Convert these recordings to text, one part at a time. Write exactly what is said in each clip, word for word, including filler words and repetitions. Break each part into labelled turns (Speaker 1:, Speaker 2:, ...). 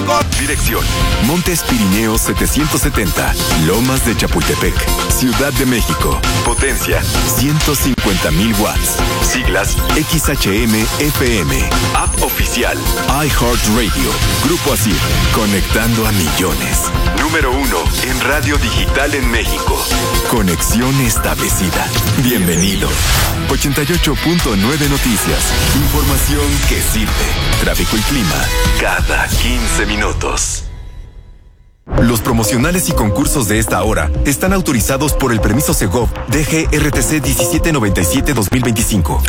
Speaker 1: Segov.
Speaker 2: Dirección: Montes Pirineos setecientos setenta, Lomas de Chapultepec, Ciudad de México. Potencia: ciento cincuenta mil watts. Siglas: X H M F M. App oficial: iHeartRadio. Grupo Asir, conectando a millones. Número uno en radio digital en México. Conexión establecida. Bienvenido. ochenta y ocho punto nueve Noticias. Información que sirve. Tráfico y clima cada quince minutos. Los promocionales y concursos de esta hora están autorizados por el permiso Segov D G R T C diecisiete noventa y siete dos mil veinticinco.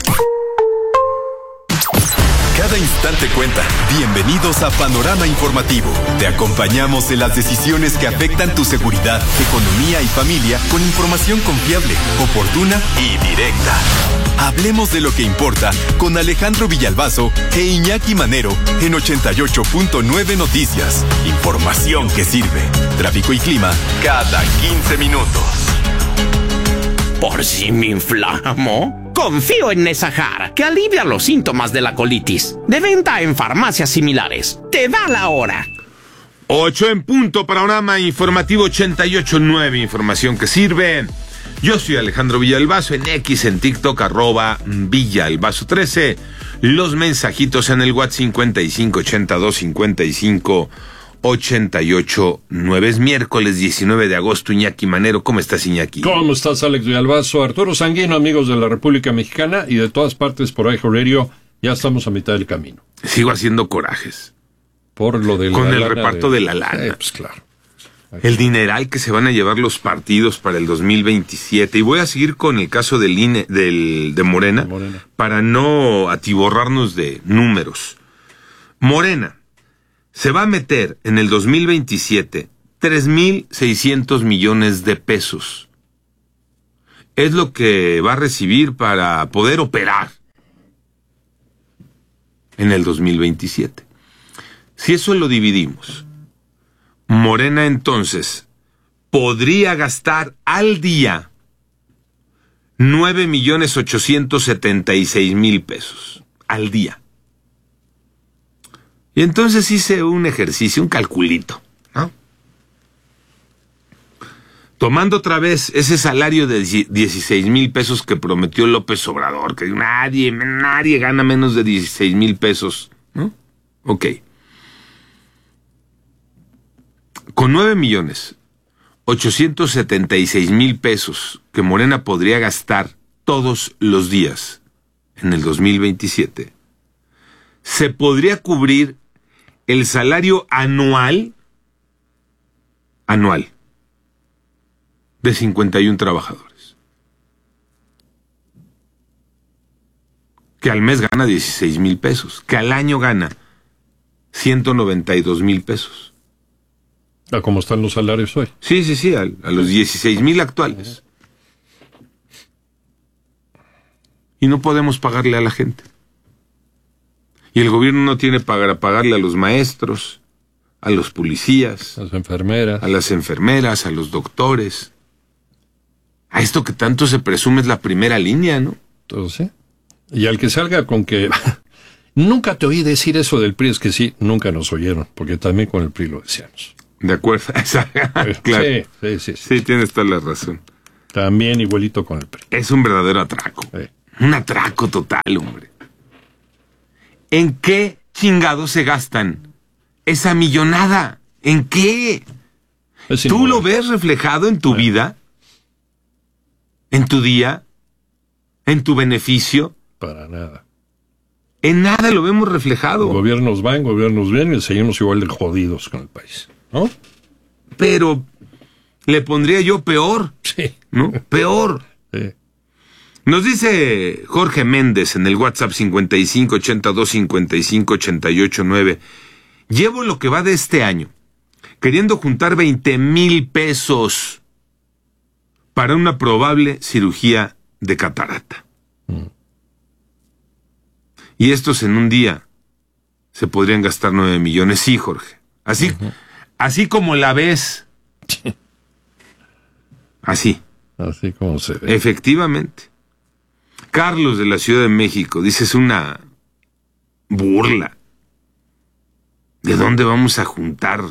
Speaker 2: Cada instante cuenta. Bienvenidos a Panorama Informativo. Te acompañamos en las decisiones que afectan tu seguridad, economía y familia con información confiable, oportuna y directa. Hablemos de lo que importa con Alejandro Villalbazo e Iñaki Manero en ochenta y ocho punto nueve Noticias. Información que sirve. Tráfico y clima cada quince minutos.
Speaker 3: Por si me inflamo, confío en Nesajar, que alivia los síntomas de la colitis. De venta en farmacias similares. Te da la hora.
Speaker 1: Ocho en punto, Panorama Informativo ochenta y ocho punto nueve, información que sirve. Yo soy Alejandro Villalbazo, en X, en TikTok, arroba Villalbazo trece. Los mensajitos en el WhatsApp cincuenta y cinco ochenta y dos cincuenta y cinco ochenta y ocho nueve. Es miércoles diecinueve de agosto. Iñaki Manero, ¿cómo estás, Iñaki?
Speaker 4: ¿Cómo estás, Alex Villalbazo? Arturo Sanguino, amigos de la República Mexicana y de todas partes por iHeartRadio, ya estamos a mitad del camino.
Speaker 1: Sigo haciendo corajes.
Speaker 4: Por lo del...
Speaker 1: Con el reparto de, de la lana.
Speaker 4: Eh, pues claro.
Speaker 1: El dineral que se van a llevar los partidos para el dos mil veintisiete. Y voy a seguir con el caso del I N E, del, de Morena, Morena, para no atiborrarnos de números. Morena se va a meter en el dos mil veintisiete tres mil seiscientos millones de pesos. Es lo que va a recibir para poder operar en el dos mil veintisiete. Si eso lo dividimos, Morena entonces podría gastar al día nueve millones ochocientos setenta y seis mil pesos. Al día. Y entonces hice un ejercicio, un calculito, ¿no? Tomando otra vez ese salario de dieciséis mil pesos que prometió López Obrador, que nadie, nadie gana menos de dieciséis mil pesos, ¿no? Ok. Con nueve millones ochocientos setenta y seis mil pesos que Morena podría gastar todos los días en el dos mil veintisiete, se podría cubrir el salario anual, anual, de cincuenta y uno trabajadores, que al mes gana dieciséis mil pesos, que al año gana ciento noventa y dos mil pesos.
Speaker 4: ¿A cómo están los salarios hoy?
Speaker 1: Sí, sí, sí, a, a los dieciséis mil actuales. Y no podemos pagarle a la gente. Y el gobierno no tiene para pagarle a los maestros, a los policías,
Speaker 4: a las enfermeras,
Speaker 1: a las enfermeras, a los doctores. A esto que tanto se presume es la primera línea, ¿no?
Speaker 4: Entonces, ¿sí? Y al que salga con que nunca te oí decir eso del P R I, es que sí, nunca nos oyeron, porque también con el P R I lo decíamos.
Speaker 1: De acuerdo, claro.
Speaker 4: Sí, sí, sí, sí.
Speaker 1: Sí, tienes toda la razón.
Speaker 4: También igualito con el P R I.
Speaker 1: Es un verdadero atraco.
Speaker 4: Sí.
Speaker 1: Un atraco total, hombre. ¿En qué chingados se gastan esa millonada? ¿En qué? ¿Tú lo ves reflejado en tu sí. vida? ¿En tu día? ¿En tu beneficio?
Speaker 4: Para nada.
Speaker 1: En nada lo vemos reflejado.
Speaker 4: Gobiernos van, gobiernos vienen y seguimos igual de jodidos con el país, ¿no?
Speaker 1: Pero le pondría yo peor.
Speaker 4: Sí.
Speaker 1: ¿No? Peor.
Speaker 4: Sí.
Speaker 1: Nos dice Jorge Méndez en el WhatsApp cincuenta y cinco ochenta y dos cincuenta y cinco ochenta y ocho nueve. Llevo lo que va de este año queriendo juntar veinte mil pesos para una probable cirugía de catarata. Mm. Y estos en un día se podrían gastar nueve millones. Sí, Jorge. Así, uh-huh. así como la ves. Así.
Speaker 4: Así como se ve.
Speaker 1: Efectivamente. Carlos de la Ciudad de México dice, es una burla. ¿De dónde vamos a juntar?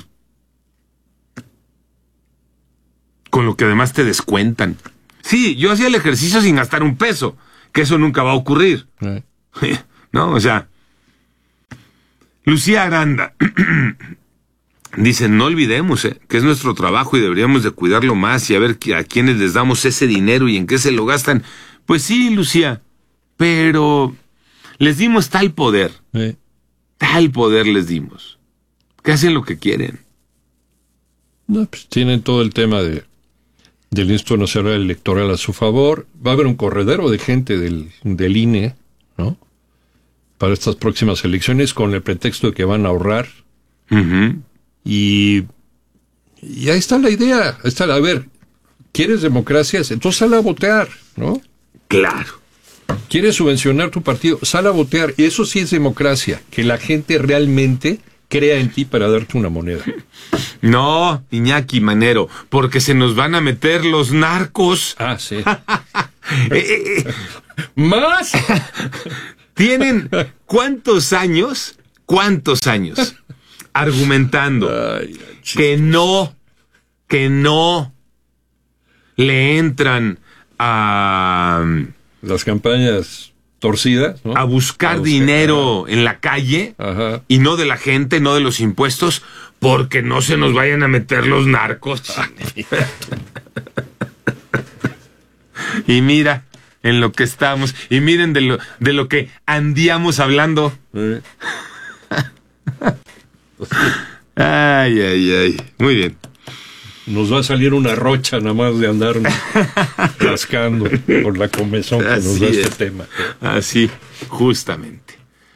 Speaker 1: Con lo que además te descuentan. Sí, yo hacía el ejercicio sin gastar un peso, que eso nunca va a ocurrir. Eh. No, o sea, Lucía Aranda dice, no olvidemos eh, que es nuestro trabajo y deberíamos de cuidarlo más y a ver a quiénes les damos ese dinero y en qué se lo gastan. Pues sí, Lucía, pero les dimos tal poder, eh. tal poder les dimos, que hacen lo que quieren.
Speaker 4: No, pues tienen todo el tema de del Instituto Nacional Electoral a su favor. Va a haber un corredero de gente del, del I N E, ¿no?, para estas próximas elecciones, con el pretexto de que van a ahorrar.
Speaker 1: Uh-huh.
Speaker 4: Y, y ahí está la idea. Ahí está la, a ver, ¿quieres democracia? Entonces sal a votar, ¿no?
Speaker 1: Claro.
Speaker 4: ¿Quieres subvencionar tu partido? Sal a votar. Y eso sí es democracia, que la gente realmente crea en ti para darte una moneda.
Speaker 1: No, Iñaki Manero, porque se nos van a meter los narcos.
Speaker 4: Ah, sí.
Speaker 1: eh, eh,
Speaker 4: ¿Más?
Speaker 1: ¿Tienen cuántos años, cuántos años argumentando
Speaker 4: Ay,
Speaker 1: que no, que no le entran a
Speaker 4: las campañas torcidas, ¿no?,
Speaker 1: a buscar, a buscar dinero ajá. en la calle?
Speaker 4: Ajá.
Speaker 1: Y no de la gente, no de los impuestos, porque no se nos vayan a meter los narcos. Y mira en lo que estamos, y miren de lo, de lo que andíamos hablando.
Speaker 4: ¿Eh?
Speaker 1: Ay, ay, ay. Muy bien.
Speaker 4: Nos va a salir una rocha nada más de andar rascando por la comezón que
Speaker 1: Así
Speaker 4: nos da este
Speaker 1: es.
Speaker 4: tema.
Speaker 1: Así, justamente.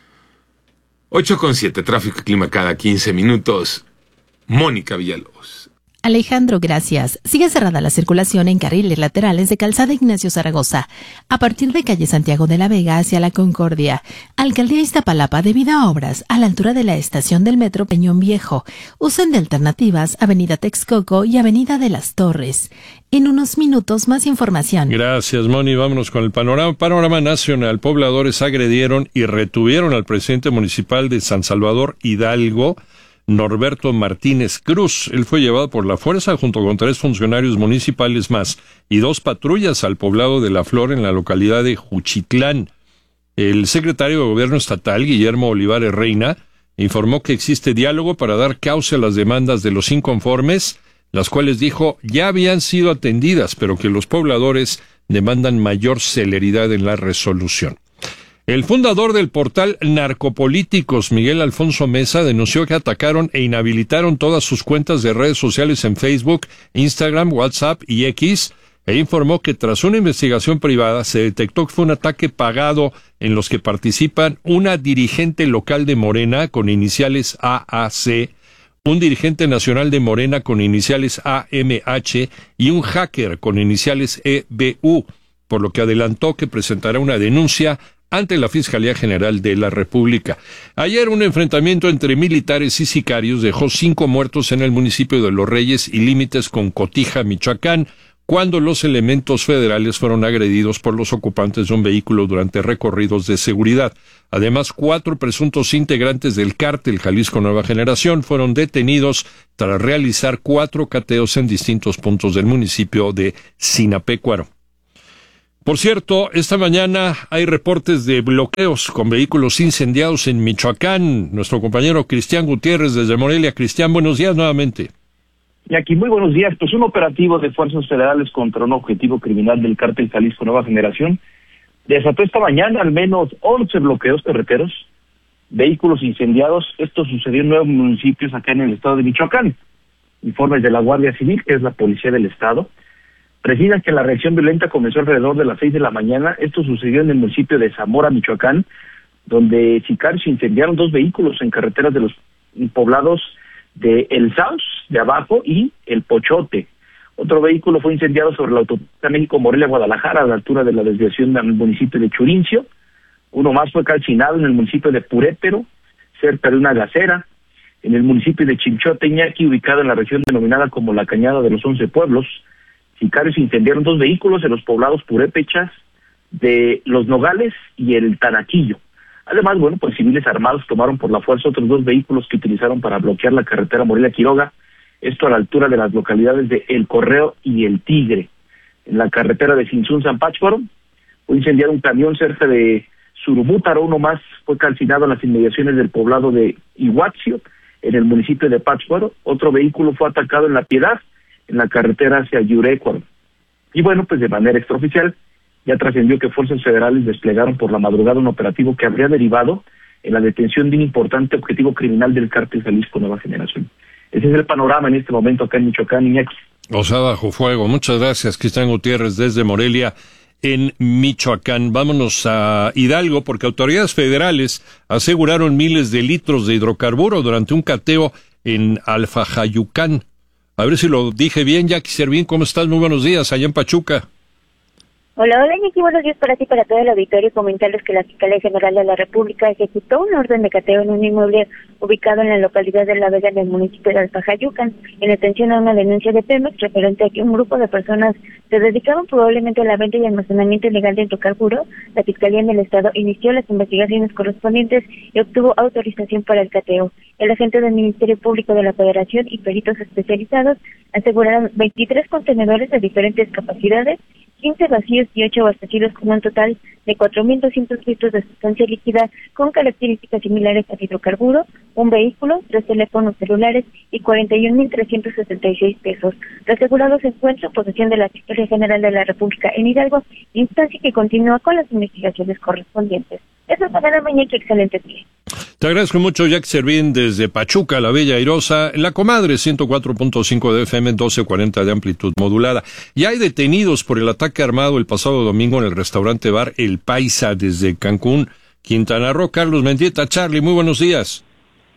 Speaker 1: ocho con siete, tráfico y clima cada quince minutos. Mónica Villalobos.
Speaker 5: Alejandro, gracias. Sigue cerrada la circulación en carriles laterales de Calzada Ignacio Zaragoza, a partir de calle Santiago de la Vega hacia La Concordia. Alcaldía Iztapalapa debido a obras a la altura de la estación del metro Peñón Viejo. Usen de alternativas Avenida Texcoco y Avenida de las Torres. En unos minutos más información.
Speaker 4: Gracias, Moni. Vámonos con el panorama. Panorama nacional. Pobladores agredieron y retuvieron al presidente municipal de San Salvador Hidalgo, Norberto Martínez Cruz. Él fue llevado por la fuerza junto con tres funcionarios municipales más y dos patrullas al poblado de La Flor en la localidad de Juchitlán. El secretario de Gobierno Estatal, Guillermo Olivares Reina, informó que existe diálogo para dar cauce a las demandas de los inconformes, las cuales dijo ya habían sido atendidas, pero que los pobladores demandan mayor celeridad en la resolución. El fundador del portal Narcopolíticos, Miguel Alfonso Mesa, denunció que atacaron e inhabilitaron todas sus cuentas de redes sociales en Facebook, Instagram, WhatsApp y X, e informó que tras una investigación privada se detectó que fue un ataque pagado en los que participan una dirigente local de Morena con iniciales A A C, un dirigente nacional de Morena con iniciales A M H y un hacker con iniciales E B U, por lo que adelantó que presentará una denuncia ante la Fiscalía General de la República. Ayer un enfrentamiento entre militares y sicarios dejó cinco muertos en el municipio de Los Reyes y límites con Cotija, Michoacán, cuando los elementos federales fueron agredidos por los ocupantes de un vehículo durante recorridos de seguridad. Además, cuatro presuntos integrantes del cártel Jalisco Nueva Generación fueron detenidos tras realizar cuatro cateos en distintos puntos del municipio de Sinapecuaro. Por cierto, esta mañana hay reportes de bloqueos con vehículos incendiados en Michoacán. Nuestro compañero Cristian Gutiérrez desde Morelia. Cristian, buenos días nuevamente.
Speaker 6: Y aquí muy buenos días. Pues un operativo de fuerzas federales contra un objetivo criminal del cártel Jalisco Nueva Generación desató esta mañana al menos once bloqueos carreteros, vehículos incendiados. Esto sucedió en nueve municipios acá en el estado de Michoacán. Informes de la Guardia Civil, que es la policía del estado, precisan que la reacción violenta comenzó alrededor de las seis de la mañana. Esto sucedió en el municipio de Zamora, Michoacán, donde sicarios incendiaron dos vehículos en carreteras de los poblados de El Saus, de abajo, y El Pochote. Otro vehículo fue incendiado sobre la autopista México-Morelia-Guadalajara, a la altura de la desviación del municipio de Churincio. Uno más fue calcinado en el municipio de Purépero, cerca de una gacera. En el municipio de Chilchote, Iñaki, ubicado en la región denominada como la Cañada de los Once Pueblos, sicarios incendiaron dos vehículos en los poblados purépechas de Los Nogales y el Tanaquillo. Además, bueno, pues civiles armados tomaron por la fuerza otros dos vehículos que utilizaron para bloquear la carretera Morelia-Quiroga, esto a la altura de las localidades de El Correo y El Tigre. En la carretera de Sinzún-San Pátzcuaro fue incendiado un camión cerca de Surumútaro, uno más fue calcinado en las inmediaciones del poblado de Iguatzio, en el municipio de Pátzcuaro. Otro vehículo fue atacado en La Piedad, en la carretera hacia Yurecuaro. Y bueno, pues de manera extraoficial, ya trascendió que fuerzas federales desplegaron por la madrugada un operativo que habría derivado en la detención de un importante objetivo criminal del cártel Jalisco Nueva Generación. Ese es el panorama en este momento acá en Michoacán, Iñaki.
Speaker 4: O sea, bajo fuego. Muchas gracias, Cristian Gutiérrez, desde Morelia, en Michoacán. Vámonos a Hidalgo, porque autoridades federales aseguraron miles de litros de hidrocarburo durante un cateo en Alfajayucán. A ver si lo dije bien, Jackie Servín, ¿cómo estás? Muy buenos días, allá en Pachuca.
Speaker 7: Hola, hola, Iñaki, buenos días para ti y para todo el auditorio. Comentarles que la Fiscalía General de la República ejecutó una orden de cateo en un inmueble ubicado en la localidad de La Vega, en el municipio de Alfajayucan, en atención a una denuncia de Pemex referente a que un grupo de personas se dedicaban probablemente a la venta y almacenamiento ilegal de hidrocarburo. La Fiscalía en el Estado inició las investigaciones correspondientes y obtuvo autorización para el cateo. El agente del Ministerio Público de la Federación y peritos especializados aseguraron veintitrés contenedores de diferentes capacidades, quince vacíos y ocho abastecidos con un total de cuatro mil doscientos litros de sustancia líquida con características similares al hidrocarburo, un vehículo, tres teléfonos celulares y cuarenta y un mil trescientos setenta y seis pesos. Lo asegurado se encuentra en posesión de la Fiscalía General de la República en Hidalgo, instancia que continúa con las investigaciones correspondientes. Eso es para la mañana, que excelente día.
Speaker 4: Te agradezco mucho, Jack Servín, desde Pachuca, la Bella Airosa, la Comadre, ciento cuatro punto cinco de F M, doce cuarenta de amplitud modulada. Ya hay detenidos por el ataque armado el pasado domingo en el restaurante bar El Paisa desde Cancún, Quintana Roo. Carlos Mendieta, Charlie, muy buenos días.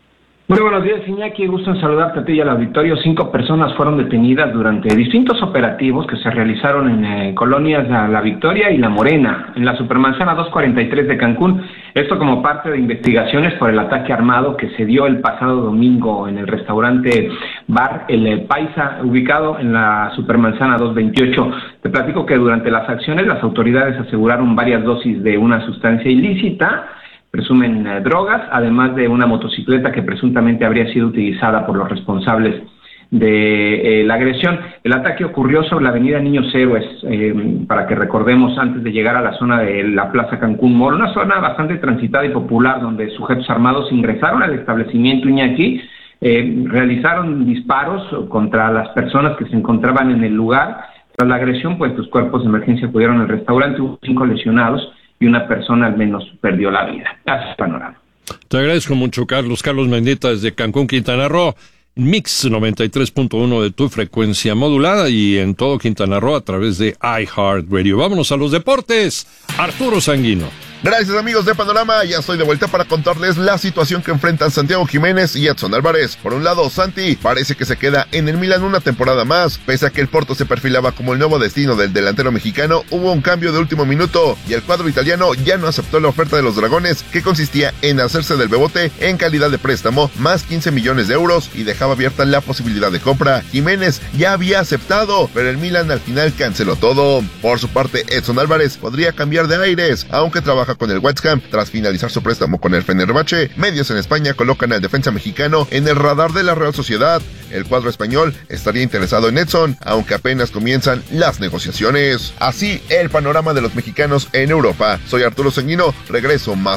Speaker 8: Muy buenos días, Iñaki, gusto en saludarte a ti y al auditorio. Cinco personas fueron detenidas durante distintos operativos que se realizaron en eh, colonias La, La Victoria y La Morena, en la Supermanzana doscientos cuarenta y tres de Cancún. Esto como parte de investigaciones por el ataque armado que se dio el pasado domingo en el restaurante bar El Paisa, ubicado en la Supermanzana doscientos veintiocho. Te platico que durante las acciones las autoridades aseguraron varias dosis de una sustancia ilícita, presumen eh, drogas, además de una motocicleta que presuntamente habría sido utilizada por los responsables de eh, la agresión. El ataque ocurrió sobre la avenida Niños Héroes, eh, para que recordemos, antes de llegar a la zona de la Plaza Cancún Mall, una zona bastante transitada y popular donde sujetos armados ingresaron al establecimiento Iñaki, eh, realizaron disparos contra las personas que se encontraban en el lugar. Tras la agresión, pues los cuerpos de emergencia acudieron al restaurante, hubo cinco lesionados y una persona al menos perdió la vida. Así es el panorama.
Speaker 4: Te agradezco mucho, Carlos. Carlos Mendieta desde Cancún, Quintana Roo. Mix noventa y tres punto uno de tu frecuencia modulada y en todo Quintana Roo a través de iHeartRadio. Vámonos a los deportes. Arturo Sanguino.
Speaker 9: Gracias, amigos de Panorama, ya estoy de vuelta para contarles la situación que enfrentan Santiago Jiménez y Edson Álvarez. Por un lado, Santi parece que se queda en el Milan una temporada más. Pese a que el Porto se perfilaba como el nuevo destino del delantero mexicano, hubo un cambio de último minuto y el cuadro italiano ya no aceptó la oferta de los Dragones, que consistía en hacerse del Bebote en calidad de préstamo, más quince millones de euros, y dejaba abierta la posibilidad de compra. Jiménez ya había aceptado, pero el Milan al final canceló todo. Por su parte, Edson Álvarez podría cambiar de aires, aunque trabaja con el West Ham tras finalizar su préstamo con el Fenerbahce. Medios en España colocan al defensa mexicano en el radar de la Real Sociedad. El cuadro español estaría interesado en Edson, aunque apenas comienzan las negociaciones. Así el panorama de los mexicanos en Europa. Soy Arturo Sanguino, regreso más